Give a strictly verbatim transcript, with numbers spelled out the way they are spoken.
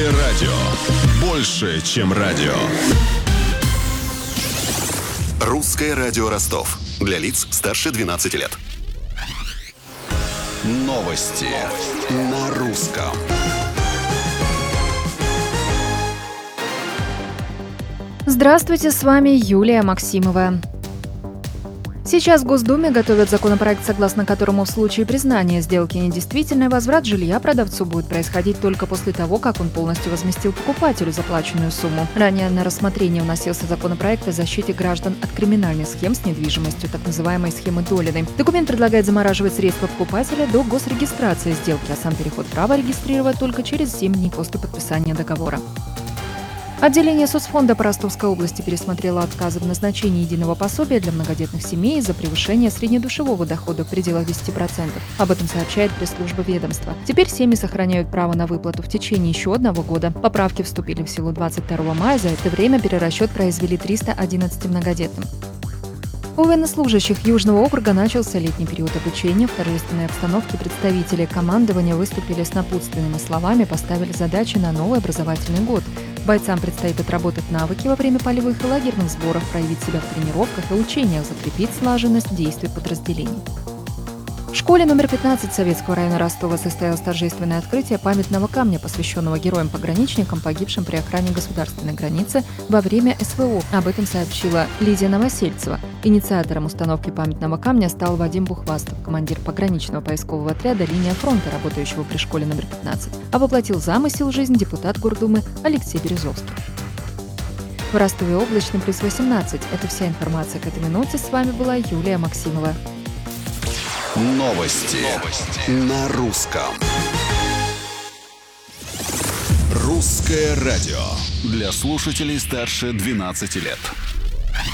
Радио. Больше, чем радио. Русское радио Ростов. Для лиц старше двенадцати лет. Новости на русском. Здравствуйте, с вами Юлия Максимова. Сейчас в Госдуме готовят законопроект, согласно которому в случае признания сделки недействительной возврат жилья продавцу будет происходить только после того, как он полностью возместил покупателю заплаченную сумму. Ранее на рассмотрение вносился законопроект о защите граждан от криминальных схем с недвижимостью, так называемой схемы Долиной. Документ предлагает замораживать средства покупателя до госрегистрации сделки, а сам переход права регистрировать только через семь дней после подписания договора. Отделение соцфонда по Ростовской области пересмотрело отказы в назначении единого пособия для многодетных семей из-за превышения среднедушевого дохода в пределах десяти процентов. Об этом сообщает пресс-служба ведомства. Теперь семьи сохраняют право на выплату в течение еще одного года. Поправки вступили в силу двадцать второго мая. За это время перерасчет произвели триста одиннадцати многодетным. У военнослужащих Южного округа начался летний период обучения. В торжественной обстановке представители командования выступили с напутственными словами, поставили задачи на новый образовательный год. Бойцам предстоит отработать навыки во время полевых и лагерных сборов, проявить себя в тренировках и учениях, закрепить слаженность действий подразделений. В школе номер пятнадцать Советского района Ростова состоялось торжественное открытие памятного камня, посвященного героям-пограничникам, погибшим при охране государственной границы во время эс вэ о. Об этом сообщила Лидия Новосельцева. Инициатором установки памятного камня стал Вадим Бухвастов, командир пограничного поискового отряда «Линия фронта», работающего при школе номер пятнадцать. А воплотил замысел в жизнь депутат Гордумы Алексей Березовский. В Ростове облачно, плюс восемнадцать. Это вся информация к этой минуте. С вами была Юлия Максимова. Новости, Новости. На русском. Русское радио. Для слушателей старше двенадцати лет.